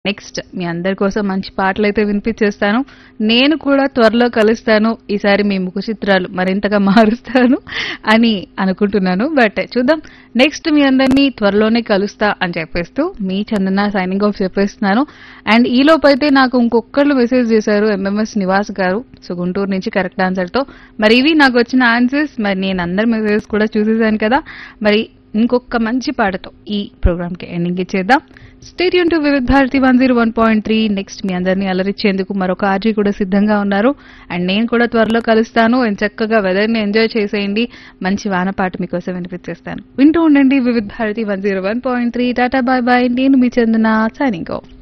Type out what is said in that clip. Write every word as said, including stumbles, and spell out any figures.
Next మీ అందరి కోసం మంచి పాటలైతే వినిపించేస్తాను. నేను కూడా త్వరలో కలుస్తాను. ఈసారి మీ ముఖ చిత్రాలు మరింతగా మారుస్తాను అని అనుకుంటున్నాను. బట్ చూద్దాం. నెక్స్ట్ మీ అందరినీ త్వరలోనే కలుస్తా అని చెప్పేస్తూ మీ చందన సైనింగ్ ఆఫ్ చెప్పేస్తున్నాను. అండ్ ఈ లోపైతే నాకు ఇంకొకళ్ళు మెసేజ్ చేశారు, ఎంఎంఎస్ నివాస్ గారు. సో గుంటూరు నుంచి కరెక్ట్ ఆన్సర్ తో. మరి ఇవి నాకు వచ్చిన ఆన్సర్స్. మరి నేను అందరి మెసేజ్ కూడా చూసేసాను కదా. మరి ఇంకొక మంచి పాటతో ఈ ప్రోగ్రామ్ కి ఎండింగ్ ఇచ్చేద్దాం. స్టే ట్యూన్ టు వివిధ Bharati one zero one point three. Next మీ అందరినీ అలరించేందుకు మరొక ఆర్జీ కూడా సిద్ధంగా ఉన్నారు. అండ్ నేను కూడా త్వరలో కలుస్తాను. అండ్ చక్కగా వెదర్ ని ఎంజాయ్ చేసేయండి. మంచి వాన పాట మీకోసం వినిపించేస్తాను. వింటూ ఉండండి వివిధ Bharati one zero one point three. Tata bye bye. నేను మీ చందన సైనింగ్ ఆఫ్.